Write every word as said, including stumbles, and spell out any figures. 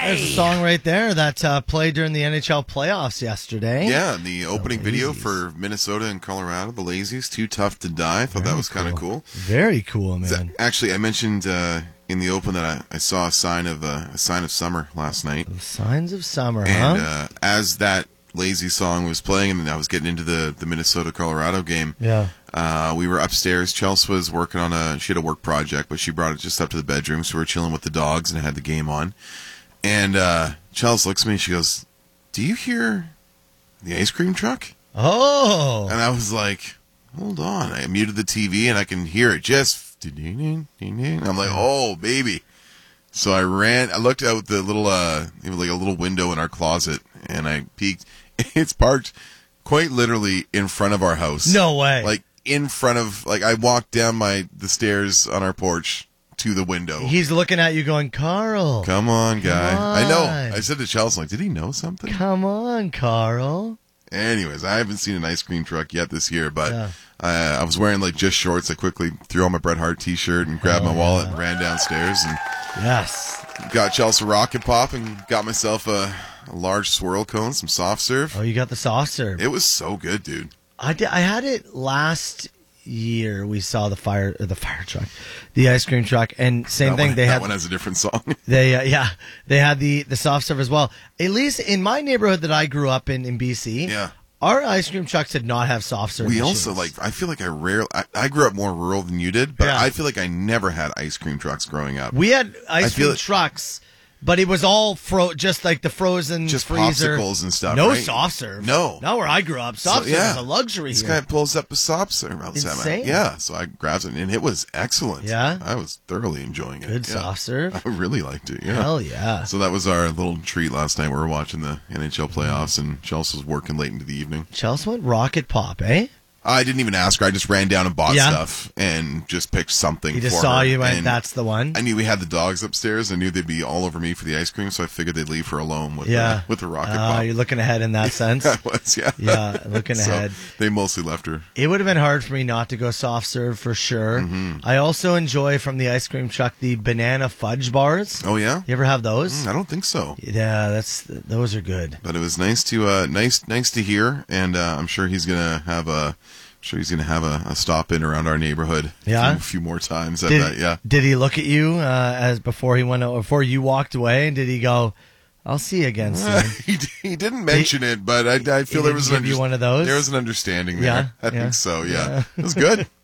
There's a song right there that uh, played during the N H L playoffs yesterday. Yeah, the opening the video Lazies. for Minnesota and Colorado, the Lazies, Too Tough to Die. I thought Very that was kind of cool. Very cool, man. Actually, I mentioned uh, in the open that I, I saw a sign of uh, a sign of summer last night. The signs of summer, and huh? uh, as that Lazy song was playing, and I was getting into the, the Minnesota-Colorado game, Yeah. uh, we were upstairs. Chelsea was working on a, she had a work project, but she brought it just up to the bedroom, so we were chilling with the dogs and had the game on. And uh, Chelsea looks at me and she goes, "Do you hear the ice cream truck?" Oh. And I was like, hold on. I muted the T V and I can hear it just ding, ding, ding. I'm like, oh, baby. So I ran, I looked out the little, uh, it was like a little window in our closet, and I peeked. It's parked quite literally in front of our house. No way. Like in front of, like I walked down my, the stairs on our porch to the window. He's looking at you going, Carl. Come on, guy. Come I know. on. I said to Chelsea, like, did he know something? Come on, Carl. Anyways, I haven't seen an ice cream truck yet this year, but Yeah. uh, I was wearing like just shorts. I quickly threw on my Bret Hart t-shirt and grabbed Hell my wallet yeah. and ran downstairs and Yes. got Chelsea Rocket Pop and got myself a, a large swirl cone, some soft serve. Oh, you got the soft serve. It was so good, dude. I, did, I had it last year. We saw the fire, or the fire truck, the ice cream truck, and same that thing. One, they that had one has a different song. they uh, yeah they had the the soft serve as well. At least in my neighborhood that I grew up in in B C. Yeah. Our ice cream trucks did not have soft serve. We machines. also like. I feel like I rarely. I, I grew up more rural than you did, but Yeah. I feel like I never had ice cream trucks growing up. We had I ice feel cream it- trucks, but it was all fro just like the frozen Just freezer. popsicles and stuff, No right? soft serve. No. Not where I grew up. Soft So, serve yeah. is a luxury This here. guy pulls up a soft serve outside. Insane. Yeah, so I grabbed it, and it was excellent. Yeah? I was thoroughly enjoying it. Good yeah. soft serve. I really liked it. Yeah. Hell yeah. So that was our little treat last night. We were watching the N H L playoffs, and Chelsea was working late into the evening. Chelsea went rocket pop, eh? I didn't even ask her. I just ran down and bought Yeah. stuff and just picked something He just for saw her. you and And that's the one. I knew we had the dogs upstairs. I knew they'd be all over me for the ice cream, so I figured they'd leave her alone with Yeah. the, with the rocket Uh, pop. you're looking ahead in that sense. I was, yeah. Yeah, looking So ahead. they mostly left her. It would have been hard for me not to go soft serve for sure. Mm-hmm. I also enjoy from the ice cream truck the banana fudge bars. Oh, yeah? You ever have those? Mm, I don't think so. Yeah, that's those are good. But it was nice to uh, nice nice to hear, and uh, I'm sure he's gonna have a I'm sure he's gonna have a, a stop in around our neighborhood. Yeah? a few, a few more times. I Did, bet. Yeah. did he look at you uh, as before he went before you walked away? And did he go, "I'll see you again soon"? he he didn't mention it, but I, I feel he there was didn't an give you one of those? There was an understanding there. Yeah, I yeah. think so. Yeah, it was good.